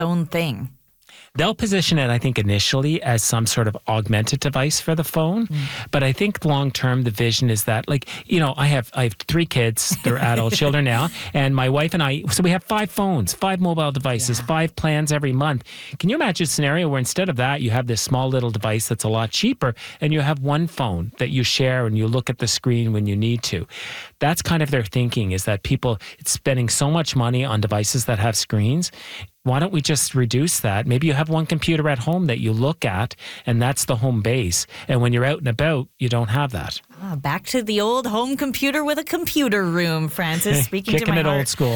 own thing. They'll position it, I think, initially as some sort of augmented device for the phone. But I think long term, the vision is that, like, I have 3 kids. They're adult children now. And my wife and I, so we have 5 phones, 5 mobile devices, 5 plans every month. Can you imagine a scenario where instead of that, you have this small little device that's a lot cheaper and you have one phone that you share and you look at the screen when you need to? That's kind of their thinking, is that people, it's spending so much money on devices that have screens. Why don't we just reduce that? Maybe you have one computer at home that you look at, and that's the home base. And when you're out and about, you don't have that. Back to the old home computer with a computer room, Francis. Speaking to my Kicking it heart. old school.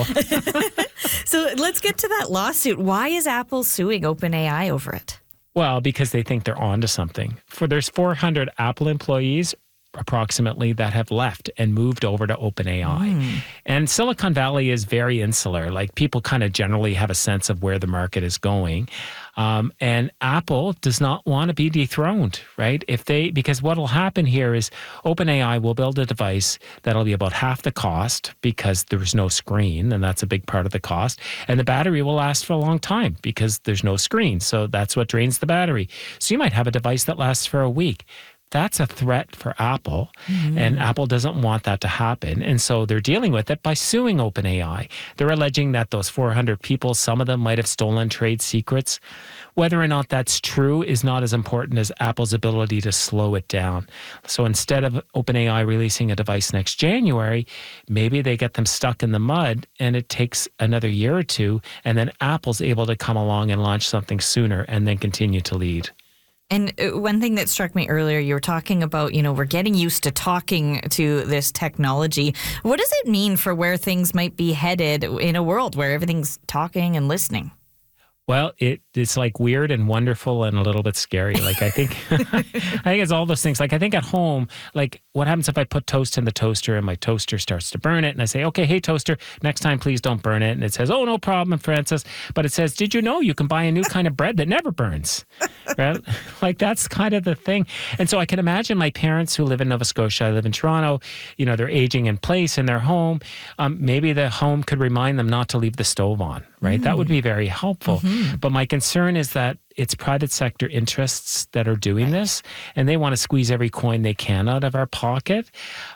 So let's get to that lawsuit. Why is Apple suing OpenAI over it? Well, because they think they're onto something. There's 400 Apple employees approximately that have left and moved over to OpenAI. And Silicon Valley is very insular. Like, people kind of generally have a sense of where the market is going. And Apple does not want to be dethroned, right? Because what will happen here is OpenAI will build a device that'll be about half the cost because there's no screen, and that's a big part of the cost. And the battery will last for a long time because there's no screen. So that's what drains the battery. So you might have a device that lasts for a week. That's a threat for Apple, and Apple doesn't want that to happen. And so they're dealing with it by suing OpenAI. They're alleging that those 400 people, some of them might have stolen trade secrets. Whether or not that's true is not as important as Apple's ability to slow it down. So instead of OpenAI releasing a device next January, maybe they get them stuck in the mud and it takes another year or two, and then Apple's able to come along and launch something sooner and then continue to lead. And one thing that struck me earlier, you were talking about, we're getting used to talking to this technology. What does it mean for where things might be headed in a world where everything's talking and listening? Well, it's like weird and wonderful and a little bit scary. Like, I think it's all those things. Like, I think at home, like, what happens if I put toast in the toaster and my toaster starts to burn it, and I say, okay, hey, toaster, next time, please don't burn it. And it says, oh, no problem, Francis. But it says, did you know you can buy a new kind of bread that never burns? Right? Like, that's kind of the thing. And so I can imagine my parents who live in Nova Scotia, I live in Toronto, they're aging in place in their home. Maybe the home could remind them not to leave the stove on, right? That would be very helpful. But my concern is that it's private sector interests that are doing this, and they want to squeeze every coin they can out of our pocket.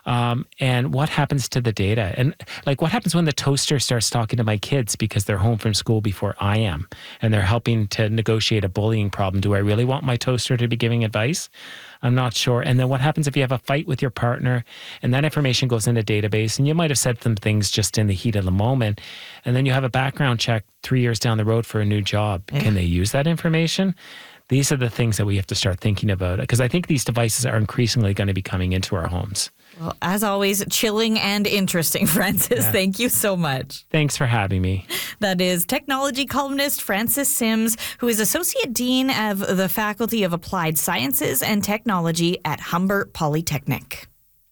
And what happens to the data? And like, what happens when the toaster starts talking to my kids because they're home from school before I am, and they're helping to negotiate a bullying problem? Do I really want my toaster to be giving advice? I'm not sure. And then what happens if you have a fight with your partner and that information goes in a database, and you might have said some things just in the heat of the moment, and then you have a background check 3 years down the road for a new job. Yeah. Can they use that information? These are the things that we have to start thinking about, because I think these devices are increasingly going to be coming into our homes. Well, as always, chilling and interesting, Francis. Yeah. Thank you so much. Thanks for having me. That is technology columnist Francis Sims, who is Associate Dean of the Faculty of Applied Sciences and Technology at Humber Polytechnic.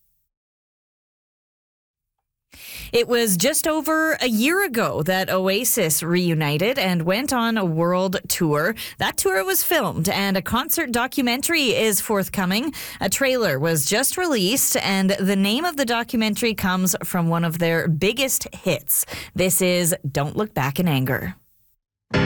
It was just over a year ago that Oasis reunited and went on a world tour. That tour was filmed, and a concert documentary is forthcoming. A trailer was just released, and the name of the documentary comes from one of their biggest hits. This is Don't Look Back in Anger.